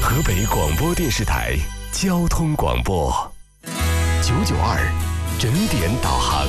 河北广播电视台交通广播992整点导航。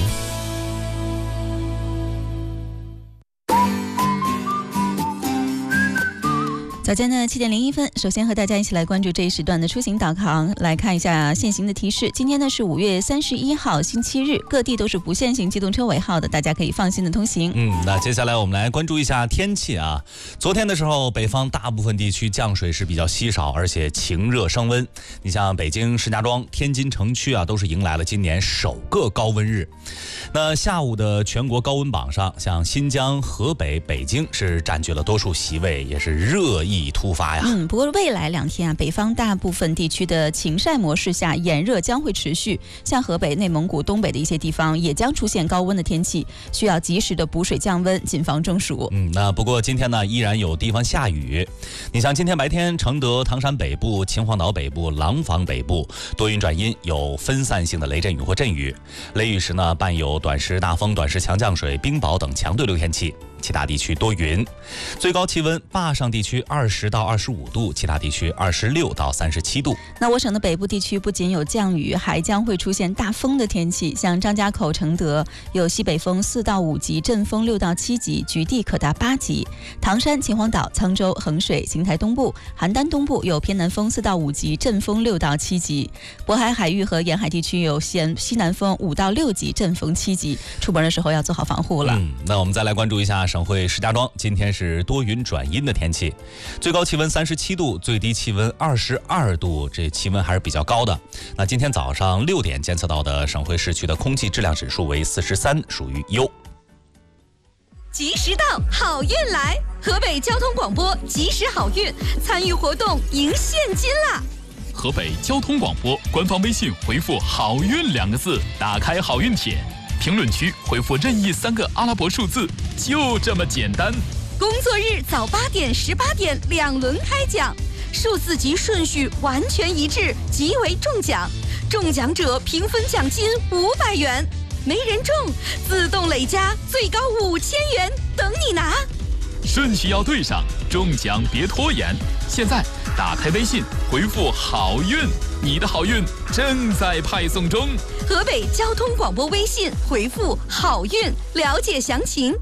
早间的7点01分，首先和大家一起来关注这一时段的出行导航，来看一下现行的提示。今天呢是5月31号星期日，各地都是不限行机动车尾号的，大家可以放心的通行。 那接下来我们来关注一下天气啊。昨天的时候，北方大部分地区降水是比较稀少，而且晴热升温。你像北京、石家庄、天津城区啊，都是迎来了今年首个高温日。那下午的全国高温榜上，像新疆、河北、北京是占据了多数席位，也是热议突发呀。 不过未来2天啊，北方大部分地区的晴晒模式下，炎热将会持续。像河北、内蒙古、东北的一些地方也将出现高温的天气，需要及时的补水降温，谨防中暑。 那不过今天呢，依然有地方下雨。你像今天白天，承德、唐山北部、秦皇岛北部、廊坊北部多云转阴，有分散性的雷阵雨或阵雨。雷雨时呢，伴有短时大风、短时强降水、冰雹等强对流天气。其他地区多云，最高气温坝上地区20到25度，其他地区26到37度。 那我省的北部地区不仅有降雨，还将会出现大风的天气。像张家口、承德有西北风4到5级，阵风6到7级，局地可达8级。唐山、秦皇岛、沧州、衡水、邢台东部、邯郸东部有偏南风4到5级，阵风6到7级。渤海海域和沿海地区有西南风5到6级，阵风7级。出门的时候要做好防护了。 那我们再来关注一下省会石家庄，今天是多云转阴的天气，最高气温37度，最低气温22度，这气温还是比较高的。那今天早上6点监测到的省会市区的空气质量指数为43，属于优。 及时到，好运来！河北交通广播及时好运，参与活动赢现金啦！ 河北交通广播官方微信回复好运2个字，打开好运帖，评论区回复任意3个阿拉伯数字，就这么简单。 工作日早8点、18点2轮开奖，数字及顺序完全一致，即为中奖。中奖者平分奖金500元，没人中自动累加最高5000元，等你拿。 顺序要对上，中奖别拖延。现在打开微信回复好运，你的好运正在派送中。 河北交通广播微信回复好运，了解详情。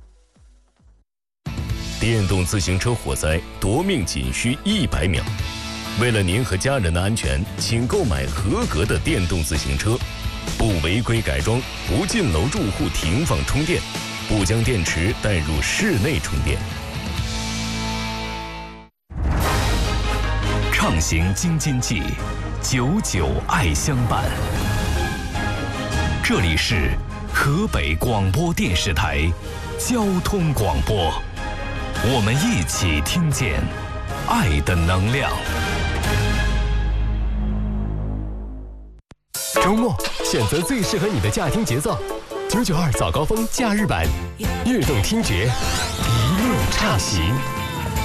电动自行车火灾夺命仅需100秒，为了您和家人的安全，请购买合格的电动自行车，不违规改装，不进楼住户停放充电，不将电池带入室内充电。畅行京津冀，久久爱相伴。这里是河北广播电视台交通广播，我们一起听见爱的能量。周末选择最适合你的驾听节奏，992早高峰假日版，悦动听觉，一路畅行。